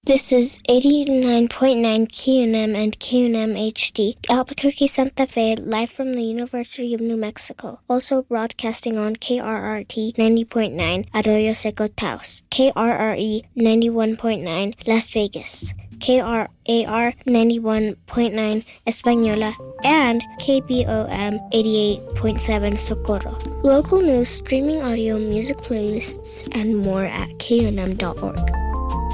This is 89.9 QNM and QNM HD, Albuquerque, Santa Fe, live from the University of New Mexico. Also broadcasting on KRRT 90.9 Arroyo Seco, Taos, KRRE 91.9 Las Vegas, KRAR 91.9 Española, and KBOM 88.7 Socorro. Local news, streaming audio, music playlists, and more at KUNM.org.